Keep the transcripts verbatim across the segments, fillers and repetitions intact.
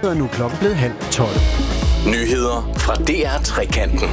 netværket, og nu er klokken blevet halv tolv. Nyheder fra D R Trekanten.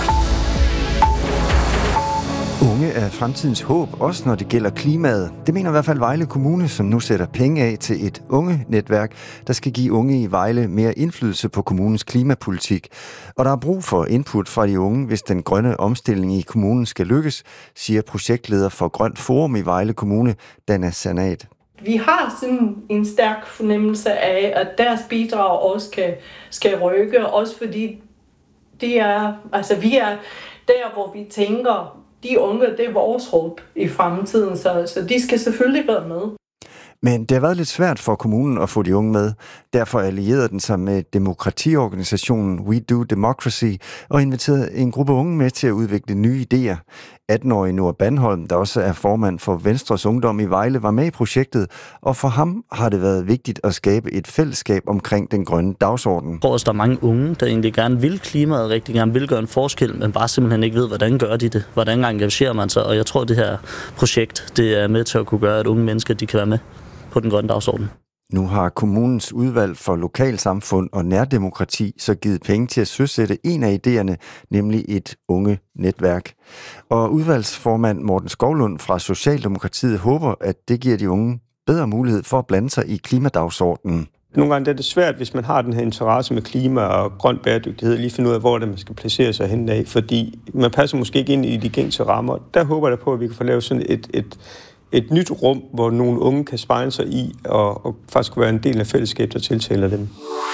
Unge er fremtidens håb, også når det gælder klimaet. Det mener i hvert fald Vejle Kommune, som nu sætter penge af til et unge-netværk, der skal give unge i Vejle mere indflydelse på kommunens klimapolitik. Og der er brug for input fra de unge, hvis den grønne omstilling i kommunen skal lykkes, siger projektleder for Grønt Forum i Vejle Kommune, Dana Sanat. Vi har sådan en stærk fornemmelse af, at deres bidrag også skal, skal rykke, også fordi det er, altså vi er der, hvor vi tænker, de unge, det er vores håb i fremtiden, så, så de skal selvfølgelig være med. Men det har været lidt svært for kommunen at få de unge med. Derfor allierede den sig med demokratiorganisationen We Do Democracy og inviterede en gruppe unge med til at udvikle nye idéer. atten-årige Noah Bandholm, der også er formand for Venstres Ungdom i Vejle, var med i projektet, og for ham har det været vigtigt at skabe et fællesskab omkring den grønne dagsorden. Jeg tror også, der er mange unge, der egentlig gerne vil klimaet, rigtig gerne vil gøre en forskel, men bare simpelthen ikke ved, hvordan gør de det, hvordan engagerer man sig, og jeg tror, det her projekt, det er med til at kunne gøre, at unge mennesker, de kan være med på den grønne dagsorden. Nu har kommunens udvalg for lokalsamfund og nærdemokrati så givet penge til at søsætte en af idéerne, nemlig et unge netværk. Og udvalgsformand Morten Skovlund fra Socialdemokratiet håber, at det giver de unge bedre mulighed for at blande sig i klimadagsordenen. Nogle gange er det svært, hvis man har den her interesse med klima og grøn bæredygtighed, lige finde ud af, hvor det man skal placere sig hen af, fordi man passer måske ikke ind i de gængse rammer. Der håber jeg på, at vi kan få lavet sådan et, et et nyt rum, hvor nogle unge kan spejle sig i, og, og faktisk være en del af fællesskabet, der tiltaler dem.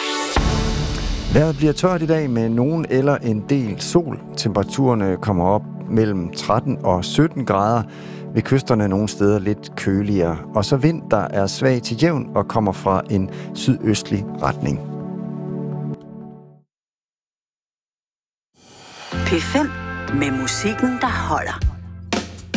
Vejret bliver tørt i dag med nogen eller en del sol. Temperaturerne kommer op mellem tretten og sytten grader. Ved kysterne nogle steder lidt køligere. Og så vind, der er svag til jævn og kommer fra en sydøstlig retning. P fem med musikken, der holder.